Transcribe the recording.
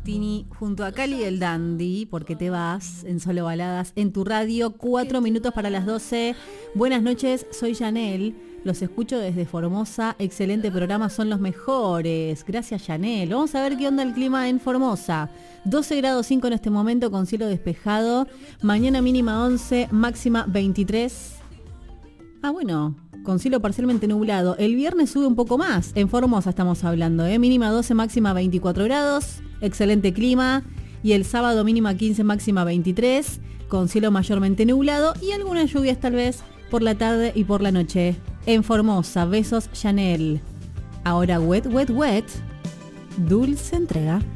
Agostini junto a Cali el Dandy, porque te vas en Solo Baladas en tu radio, 4 minutos para las 12. Buenas noches, soy Janel, los escucho desde Formosa, excelente programa, son los mejores. Gracias, Janel. Vamos a ver qué onda el clima en Formosa. 12 grados 5 en este momento con cielo despejado, mañana mínima 11, máxima 23. Bueno, con cielo parcialmente nublado. El viernes sube un poco más. En Formosa estamos hablando, mínima 12, máxima 24 grados. Excelente clima. Y el sábado mínima 15, máxima 23. Con cielo mayormente nublado y algunas lluvias tal vez por la tarde y por la noche. En Formosa, besos, Janel. Ahora wet, wet, wet. Dulce entrega.